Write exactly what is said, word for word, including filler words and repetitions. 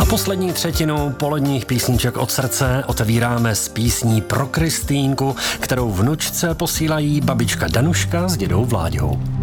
A poslední třetinu poledních písniček od srdce otevíráme s písní pro Kristýnku, kterou vnučce posílají babička Danuška s dědou Vláďou.